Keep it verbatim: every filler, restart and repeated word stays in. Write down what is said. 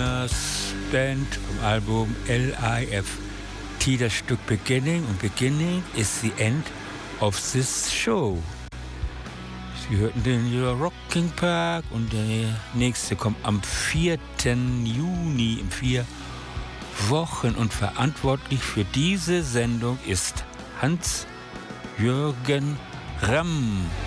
Winners Band vom Album L I F T, das Stück Beginning. Und Beginning is the end of this show. Sie hörten den Rocking Park und der nächste kommt am vierten Juni in vier Wochen. Und verantwortlich für diese Sendung ist Hans-Jürgen Ramm.